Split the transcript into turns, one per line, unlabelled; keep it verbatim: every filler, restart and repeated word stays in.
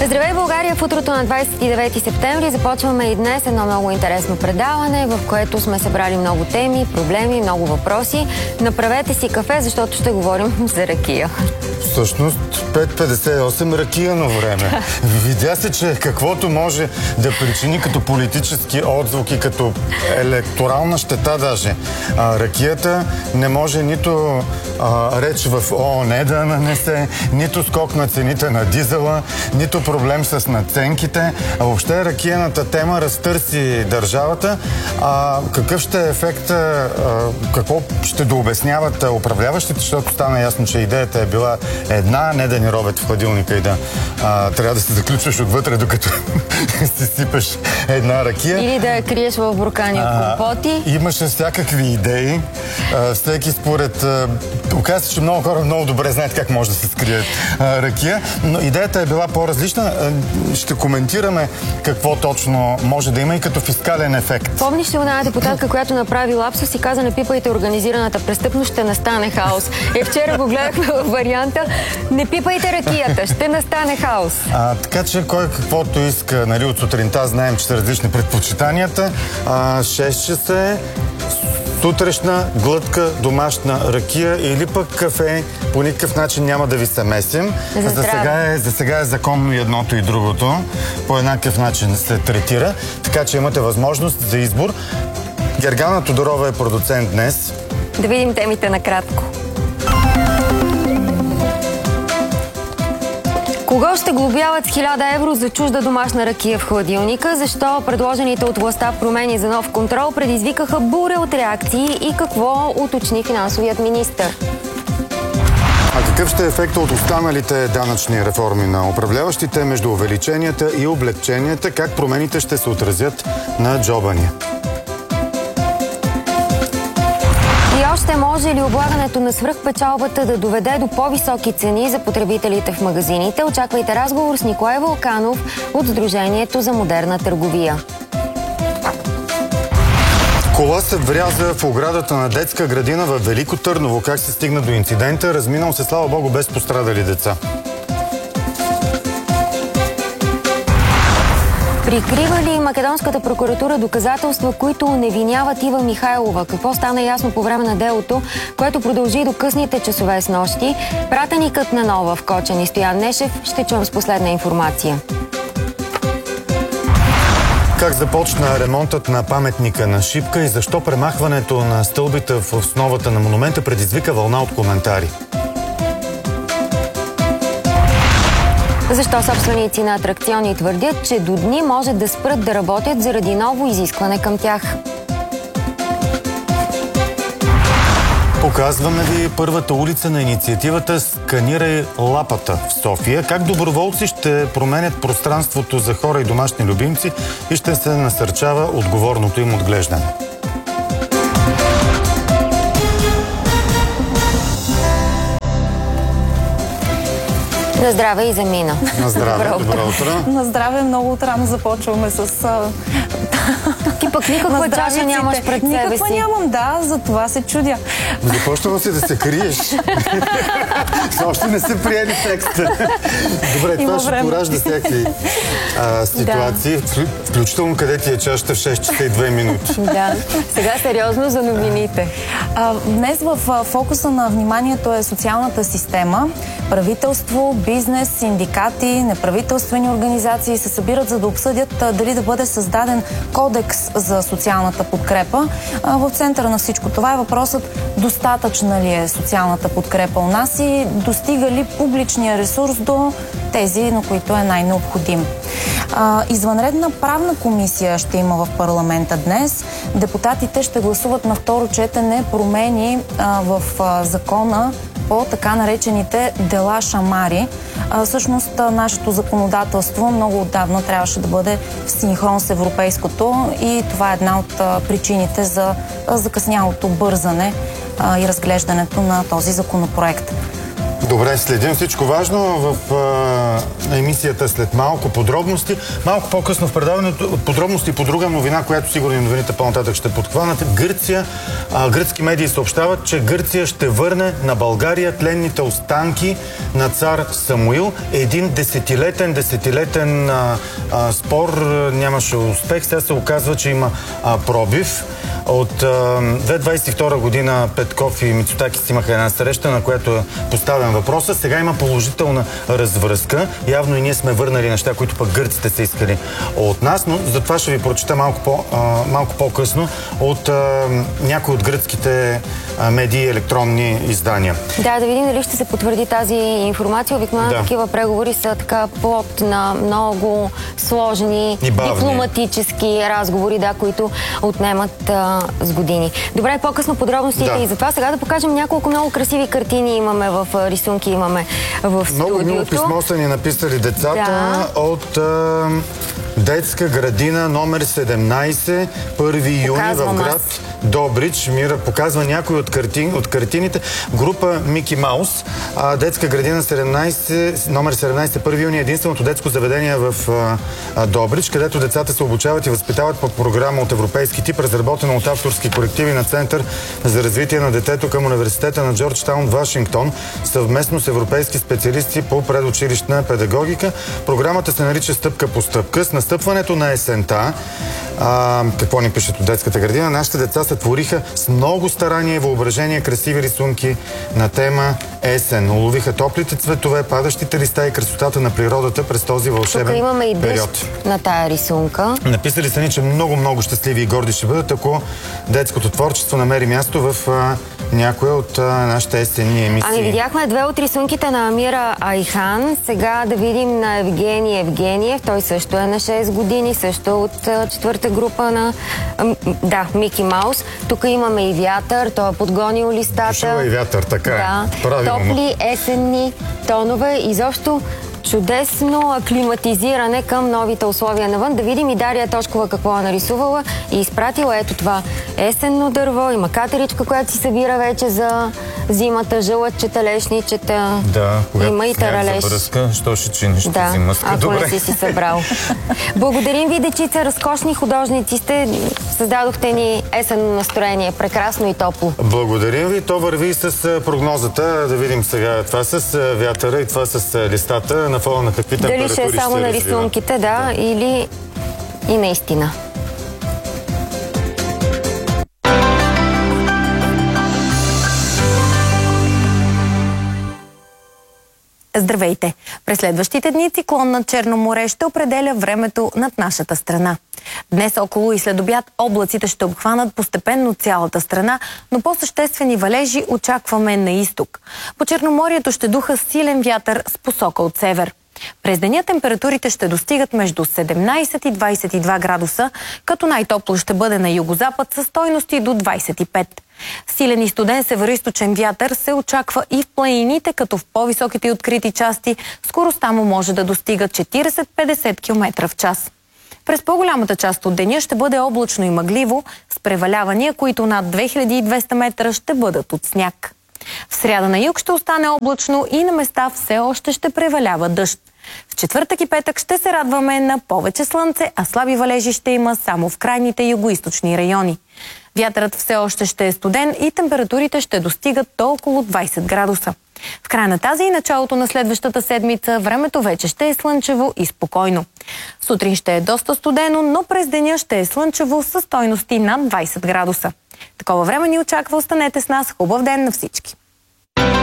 Здравей, България! В утрото на двадесет и девети септември започваме и днес едно много интересно предаване, в което сме събрали много теми, проблеми, много въпроси. Направете си кафе, защото ще говорим за ракия.
Всъщност пет петдесет и осем ракияно време. Видя се, че каквото може да причини като политически отзвуки, като електорална щета даже. А, ракията не може нито а, реч в ООН да нанесе, нито скок на цените на дизела, нито проблем с надценките. А въобще ракияната тема разтърси държавата. А, какъв ще е ефекта, а, какво ще дообясняват управляващите, защото стана ясно, че идеята е била една, не да ни робят в хладилника и да а, трябва да се заключваш отвътре, докато си сипеш една ракия.
Или да я криеш в буркани от компоти.
Имаше всякакви идеи. А, всеки според... Оказва се, че много хора много добре знаят как може да се скрие а, ракия, но идеята е била по-различна. А, ще коментираме какво точно може да има и като фискален ефект.
Помниш ли една депутатка, която направи лапсус и каза: не пипайте организираната престъпност, ще настане хаос. И вчера го гледахме във варианта: не пипайте ракията, ще настане хаос.
А, така че кой каквото иска, нали, от сутринта знаем, че са различни предпочитанията. А, шест часа е сутрешна глътка домашна ракия или пък кафе. По никакъв начин няма да ви се месим. За, за, сега е, за сега е законно и едното и другото. По еднакъв начин се третира. Така че имате възможност за избор. Гергана Тодорова е продуцент днес.
Да видим темите накратко. Кого ще глобяват с хиляда евро за чужда домашна ракия в хладилника? Защо предложените от властта промени за нов контрол предизвикаха буря от реакции и какво уточни финансовият министър?
А какъв ще е ефектът от останалите данъчни реформи на управляващите между увеличенията и облегченията? Как промените ще се отразят на джоба ни?
Още може ли облагането на свръхпечалбата да доведе до по-високи цени за потребителите в магазините? Очаквайте разговор с Николай Вулканов от Сдружението за модерна търговия.
Кола се вряза в оградата на детска градина в Велико Търново. Как се стигна до инцидента? Разминал се, слава богу, без пострадали деца.
Прикрива ли македонската прокуратура доказателства, които оневиняват Ива Михайлова? Какво стана ясно по време на делото, което продължи до късните часове с нощи? Пратеникът на Нова в Кочан и Стоян Нешев ще чуем с последна информация.
Как започна ремонтът на паметника на Шипка и защо премахването на стълбите в основата на монумента предизвика вълна от коментари?
Защо собственици на атракциони твърдят, че до дни може да спрат да работят заради ново изискване към тях?
Показваме ви първата улица на инициативата "Сканирай лапата" в София. Как доброволци ще променят пространството за хора и домашни любимци и ще се насърчава отговорното им отглеждане.
На здраве и замина.
На здраве, добро утро. Добро утро.
На здраве, много отрано започваме с...
Ти пък никаква чаша нямаш пред себе си.
Никаква нямам, да, за това се чудя.
Започнала си да се криеш. Още не се приели текста. Добре, това ще поражда всякакви а, ситуации, да. Включително къде ти е чашата в шест часа и две минути.
Да. Сега сериозно за новините.
А, днес в фокуса на вниманието е социалната система. Правителство, бизнес, синдикати, неправителствени организации се събират, за да обсъдят а, дали да бъде създаден кодекс за социалната подкрепа. А, в центъра на всичко това е въпросът: достатъчна ли е социалната подкрепа у нас и достига ли публичния ресурс до тези, на които е най-необходим. А, извънредна правна комисия ще има в парламента днес. Депутатите ще гласуват на второ четене промени а, в а, закона по така наречените дела шамари. А, всъщност нашето законодателство много отдавна трябваше да бъде в синхрон с европейското и това е една от а, причините за а, закъснялото бързане а, и разглеждането на този законопроект.
Добре, следим всичко важно в а, емисията след малко подробности. Малко по-късно в предаването подробности по друга новина, която сигурно новините по-нататък ще подхванат. Гърция, а, гръцки медии съобщават, че Гърция ще върне на България тленните останки на цар Самуил. Един десетилетен, десетилетен а, а, спор нямаше успех. Сега се оказва, че има а, пробив. От две хиляди двадесет и втора година Петков и Мицотакис имаха една среща, на която е поставен въпроса. Сега има положителна развръзка. Явно и ние сме върнали неща, които пък гърците са искали от нас, но затова ще ви прочета малко, по, а, малко по-късно от а, някои от гръцките а, медии и електронни издания.
Да, да видим дали ще се потвърди тази информация. Обикновено да. Такива преговори са така плод на много сложни дипломатически разговори, да, които отнемат а, с години. Добре, по-късно подробностите да. И затова сега да покажем няколко много красиви картини имаме в рисунки, имаме в студиото.
Много мило писмо са ни написали децата да. От а, детска градина номер седемнайсет, първи юни в град аз. Добрич. Мира показва някои от, картин, от картините. Група Мики Маус. А, детска градина седемнайсет, номер седемнайсет, първи юни, единственото детско заведение в а, Добрич, където децата се обучават и възпитават по програма от европейски тип, разработена от авторски колективи на Център за развитие на детето към университета на Джорджтаун, Вашингтон, съвместно с европейски специалисти по предучилищна педагогика. Програмата се нарича Стъпка по стъпка. С настъпването на есента, а, какво ни пишат от детската градина, нашите деца се твориха с много старание и въображение красиви рисунки на тема есен. Уловиха топлите цветове, падащите листа и красотата на природата през този вълшебен период.
Тук имаме и дъжд на тая рисунка.
Написали са ни, че много-много щастливи и горди ще бъдат, ако детското творчество намери място в а, някоя от а, нашите есенни емисии.
Ами видяхме две от рисунките на Амира Айхан. Сега да видим на Евгений Евгениев. Той също е на шест години, също от а, четвърта група на а, да, Мики Маус. Тук имаме и вятър, той е подгонил листата.
Дошъл е и вятър, така
да.
е. Правилно.
Топли есенни тонове, изобщо чудесно аклиматизиране към новите условия навън. Да видим и Дария Тошкова какво е нарисувала и изпратила. Ето това есенно дърво, има катеричка, която си събира вече за зимата, жълъдчета, лешничета.
Да,
има и таралеж.
За връзка, що ще чиниш
да,
зимъска.
ако
Добре.
не си си събрал. Благодарим ви, дечица, разкошни художници сте. Създадохте ни есенно настроение, прекрасно и топло.
Благодарим ви. То върви с прогнозата. Да видим сега това с вятъра и това с листата. На фона на какви температури ще
дали ще е само на рисунките, да, да, или и наистина.
Здравейте! През следващите дни циклон над Черно море ще определя времето над нашата страна. Днес около и след обяд облаците ще обхванат постепенно цялата страна, но по-съществени валежи очакваме на изток. По Черноморието ще духа силен вятър с посока от север. През деня температурите ще достигат между седемнайсет и двайсет и два градуса, като най-топло ще бъде на югозапад със стойности до двайсет и пет. Силен и студен североизточен вятър се очаква и в планините, като в по-високите и открити части скоростта му може да достига четирийсет до петдесет километра в час. През по-голямата част от деня ще бъде облачно и мъгливо, с превалявания, които над две хиляди и двеста метра ще бъдат от сняг. В сряда на юг ще остане облачно и на места все още ще превалява дъжд. В четвъртък и петък ще се радваме на повече слънце, а слаби валежи ще има само в крайните югоизточни райони. Вятърът все още ще е студен и температурите ще достигат до около двайсет градуса. В края на тази и началото на следващата седмица времето вече ще е слънчево и спокойно. Сутрин ще е доста студено, но през деня ще е слънчево със стойности над двайсет градуса. Такова време ни очаква. Останете с нас. Хубав ден на всички!